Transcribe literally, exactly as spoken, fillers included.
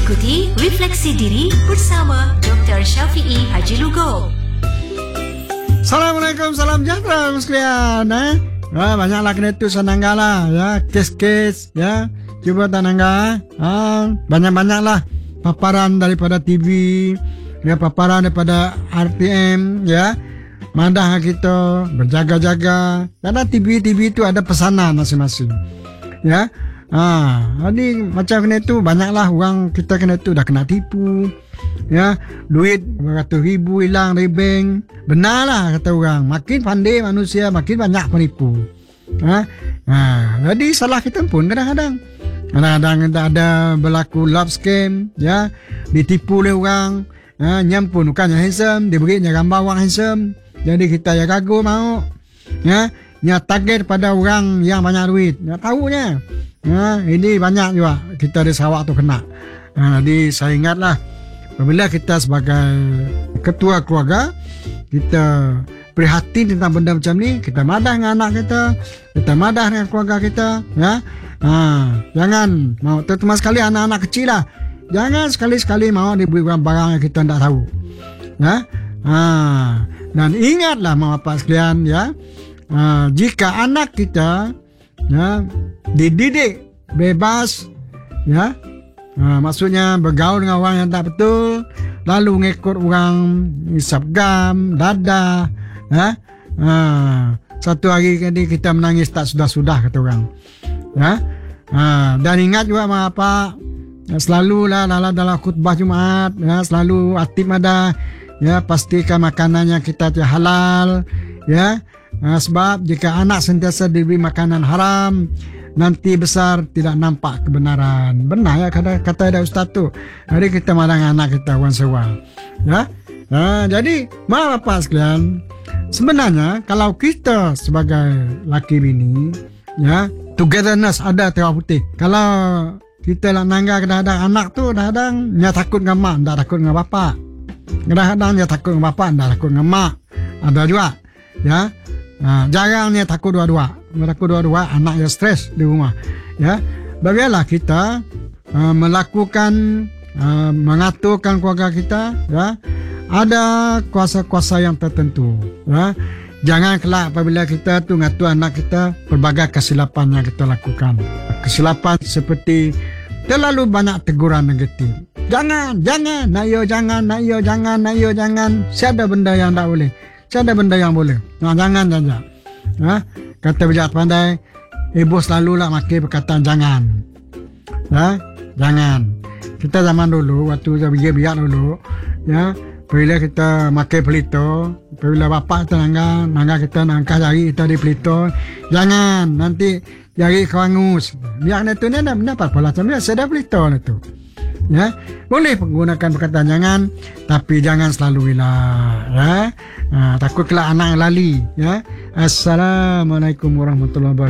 Ikuti Refleksi Diri bersama Doktor Syafiee Haji Lugo. Assalamualaikum, salam sejahtera sekalian. Eh? Ya, banyaklah kena tu sananggala ya, kes-kes ya. Cuba tanangga, ah, banyak-banyaklah paparan daripada T V, ya, paparan daripada R T M ya. Madah kita berjaga-jaga. Karena T V T V itu ada pesanan masing-masing. Ya. Ah, jadi macam kena tu banyaklah orang kita kena tu dah kena tipu. Ya, duit beratus ribu hilang dari bank. Benarlah kata orang, makin pandai manusia makin banyak penipu. Ha? Ha, jadi salah kita pun kadang-kadang. Kadang-kadang ada berlaku love scam, ya, ditipu oleh orang. Ha, nyam pun bukannya handsome, dia berinya gambar orang handsome. Jadi kita ya kagum mau. Ya, nya target pada orang yang banyak duit. Ya tahunya. Ya, ini banyak juga kita di Sarawak tu kena. Ha, jadi saya ingatlah apabila kita sebagai ketua keluarga kita prihatin tentang benda macam ni, kita madah dengan anak kita, kita madah dengan keluarga kita, ya. Ha, jangan mau terutama sekali anak-anak kecil lah. Jangan sekali-sekali mau diberi barang yang kita tidak tahu. Ya. Ha, dan ingatlah mak bapak sekalian ya. Ha, jika anak kita ya dididik bebas ya, ha, maksudnya bergaul dengan orang yang tak betul, lalu ngikut orang isap gam, dadah ya, ha, satu hari tadi kita menangis tak sudah-sudah kata orang ya, ha, dan ingat juga mak bapak selalulah dalam dalam khutbah Jumaat ya, selalu aktif ada ya, pastikan makanannya kita halal ya. Ha, sebab jika anak sentiasa diberi makanan haram, nanti besar tidak nampak kebenaran. Benar ya kata kata ada ustaz tu. Hari kita marah anak kita wan sewa. Ya. Ha, jadi mak bapak sekalian, sebenarnya kalau kita sebagai laki bini ya, togetherness ada tewah putih. Kalau kita nak nangga kadang-kadang anak tu kadang-kadang dia takut dengan mak, tak takut dengan bapak. Kadang-kadang dia takut dengan bapak, tak takut dengan mak. Ada juga. Ya. Ha, jarang dia takut dua-dua. Takut dua-dua, anak yang stres di rumah. Ya, bagaimana kita uh, melakukan uh, mengaturkan keluarga kita? Ya, ada kuasa-kuasa yang tertentu. Ya, jangan kelak apabila kita tu ngatur anak kita pelbagai kesilapan yang kita lakukan. Kesilapan seperti terlalu banyak teguran negatif. Jangan, jangan, nayo jangan, nayo jangan, nayo jangan. Siapa benda yang tak boleh? Siapa benda yang boleh? Nah, jangan saja. Ha? Kata bijak pandai, ibu selalu lah makai perkataan jangan. Ha? Jangan. Kita zaman dulu, waktu kita biar-biar dulu, ya, bila kita makai pelito, bila bapak kita nangga, nangga kita nangka jari kita di pelito, jangan, nanti jari kewangus. Biar itu ni nak dapat pola macam ni, saya dah pelito itu. Ya, boleh menggunakan perkataan jangan, tapi jangan selalu ilah. Ya, ha, takut kelak anak lali. Ya, Assalamualaikum warahmatullahi wabarakatuh.